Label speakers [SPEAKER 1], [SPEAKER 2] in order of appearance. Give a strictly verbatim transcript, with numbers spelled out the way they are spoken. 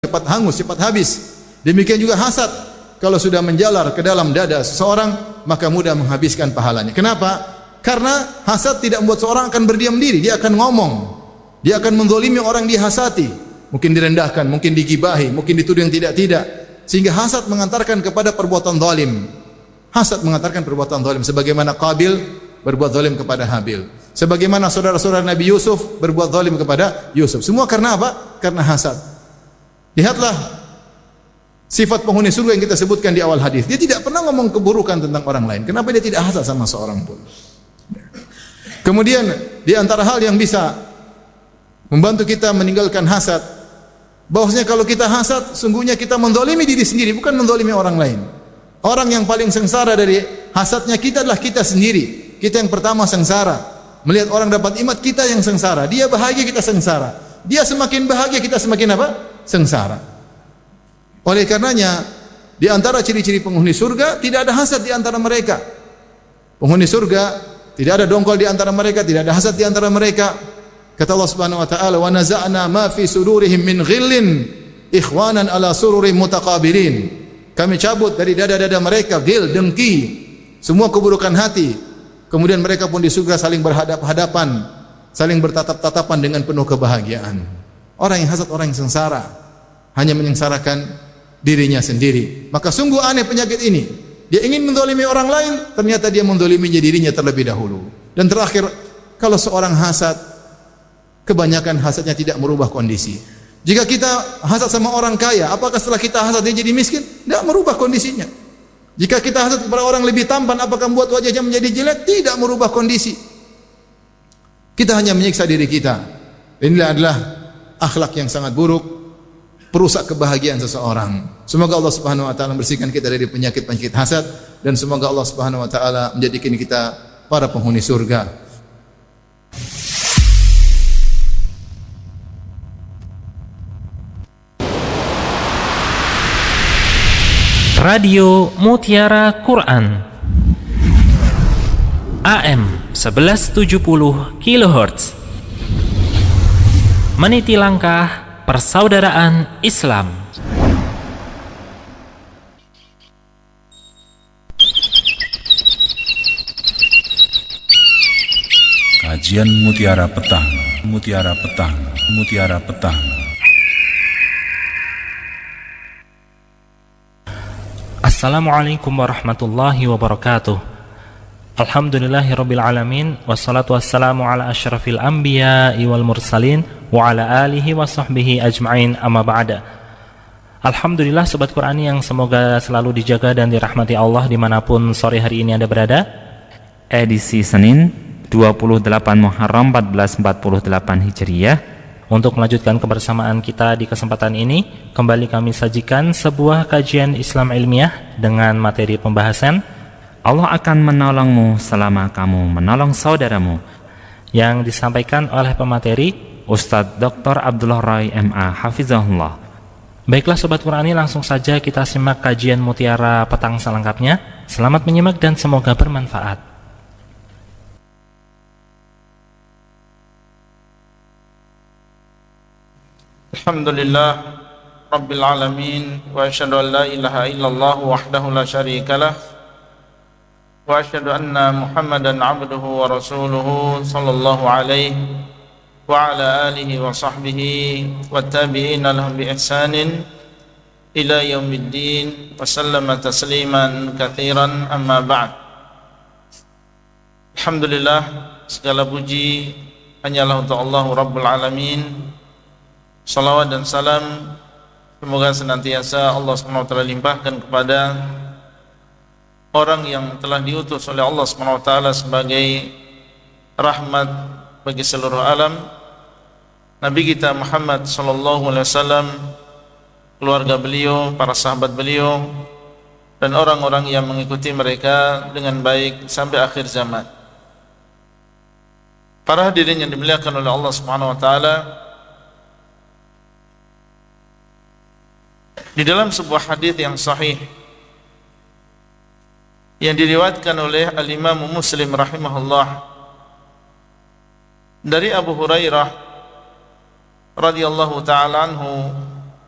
[SPEAKER 1] cepat hangus, cepat habis. Demikian juga hasad, kalau sudah menjalar ke dalam dada seseorang, maka mudah menghabiskan pahalanya. Kenapa? Karena hasad tidak membuat seorang akan berdiam diri, dia akan ngomong. Dia akan menzalimi orang dihasati, mungkin direndahkan, mungkin digibahi, mungkin dituduh yang tidak-tidak. Sehingga hasad mengantarkan kepada perbuatan zalim. Hasad mengantarkan perbuatan zalim, sebagaimana Qabil berbuat zalim kepada Habil. Sebagaimana saudara-saudara Nabi Yusuf berbuat zalim kepada Yusuf. Semua karena apa? Karena hasad. Lihatlah sifat penghuni surga yang kita sebutkan di awal hadis. Dia tidak pernah ngomong keburukan tentang orang lain. Kenapa dia tidak hasad sama seorang pun? Kemudian di antara hal yang bisa membantu kita meninggalkan hasad, bahwasanya kalau kita hasad, sungguhnya kita menzalimi diri sendiri, bukan menzalimi orang lain. Orang yang paling sengsara dari hasadnya kita adalah kita sendiri. Kita yang pertama sengsara. Melihat orang dapat nikmat, kita yang sengsara. Dia bahagia, kita sengsara. Dia semakin bahagia, kita semakin apa? Sengsara. Oleh karenanya, di antara ciri-ciri penghuni surga, tidak ada hasad di antara mereka. Penghuni surga, tidak ada dongkol di antara mereka, tidak ada hasad di antara mereka. Kata Allah Subhanahu wa taala, "Wa naza'na ma fi sudurihim min ghillin ikhwanan ala sururin mutaqabilin." Kami cabut dari dada-dada mereka ghil, dengki, semua keburukan hati. Kemudian mereka pun di surga saling berhadap-hadapan, saling bertatap-tatapan dengan penuh kebahagiaan. Orang yang hasad, orang yang sengsara, hanya menyengsarakan dirinya sendiri. Maka sungguh aneh penyakit ini. Dia ingin menzalimi orang lain, ternyata dia menzaliminya dirinya terlebih dahulu. Dan terakhir, kalau seorang hasad, kebanyakan hasadnya tidak merubah kondisi. Jika kita hasad sama orang kaya, apakah setelah kita hasad dia jadi miskin? Tidak merubah kondisinya. Jika kita hasad kepada orang lebih tampan, apakah membuat wajahnya menjadi jelek? Tidak merubah kondisi. Kita hanya menyiksa diri kita. Inilah adalah akhlak yang sangat buruk, perusak kebahagiaan seseorang. Semoga Allah Subhanahu wa taala membersihkan kita dari penyakit-penyakit hasad, dan semoga Allah Subhanahu wa taala menjadikan kita para penghuni surga.
[SPEAKER 2] Radio Mutiara Quran A M seribu tujuh puluh kilohertz, meniti langkah persaudaraan Islam.
[SPEAKER 3] Kajian Mutiara Petang, Mutiara Petang, Mutiara Petang.
[SPEAKER 2] Assalamualaikum warahmatullahi wabarakatuh. Alhamdulillahirabbil alamin, wassalatu wassalamu ala asyrafil anbiya'i wal mursalin wa ala alihi wa sahbihi ajma'in, amma ba'da. Alhamdulillah sobat Qurani yang semoga selalu dijaga dan dirahmati Allah dimanapun sore hari ini Anda berada.
[SPEAKER 4] Edisi Senin dua puluh delapan Muharram seribu empat ratus empat puluh delapan Hijriah. Untuk melanjutkan kebersamaan kita di kesempatan ini, kembali kami sajikan sebuah kajian Islam ilmiah dengan materi pembahasan Allah akan menolongmu selama kamu menolong saudaramu,
[SPEAKER 2] yang disampaikan oleh pemateri
[SPEAKER 4] Ustadz Doktor Abdullah Roy M A Hafizahullah.
[SPEAKER 2] Baiklah sobat Qurani, langsung saja kita simak kajian Mutiara Petang selengkapnya. Selamat menyimak dan semoga bermanfaat.
[SPEAKER 5] Alhamdulillah Rabbil Alamin, wa asyhadu an la ilaha illallah wahdahu la syarika lah, wa asyhadu anna Muhammadan abduhu wa rasuluhu sallallahu alaihi wa ala alihi wa sahbihi wa tabi'ina lahum bi ihsanin ila yaumiddin wa sallama tasliman katsiran, amma ba'd. Alhamdulillah, segala puji hanyalah untuk Allah Rabbul Alamin. Salawat dan salam semoga senantiasa Allah subhanahu wa taala limpahkan kepada orang yang telah diutus oleh Allah subhanahu wa taala sebagai rahmat bagi seluruh alam, Nabi kita Muhammad sallallahu alaihi wasallam, keluarga beliau, para sahabat beliau, dan orang-orang yang mengikuti mereka dengan baik sampai akhir zaman. Para hadirin yang dimuliakan oleh Allah subhanahu wa taala, di dalam sebuah hadis yang sahih yang diriwayatkan oleh Al-Imam Muslim rahimahullah dari Abu Hurairah radhiyallahu ta'ala anhu,